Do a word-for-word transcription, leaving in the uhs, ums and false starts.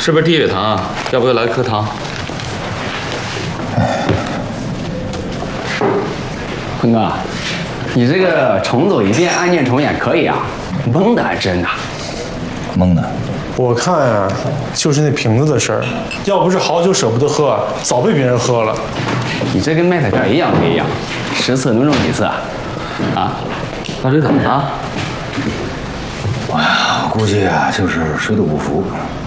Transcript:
是不是低血糖啊？要不要来颗糖？ 坤哥，你这个重走一遍，案件重演可以啊，蒙的还真的。 蒙的。 我看呀、啊，就是那瓶子的事儿，要不是好酒舍不得喝，早被别人喝了。 你这跟卖彩票一样不一样，十次能中几次啊？啊？ 那这怎么了？ 我估计啊，就是水土不服。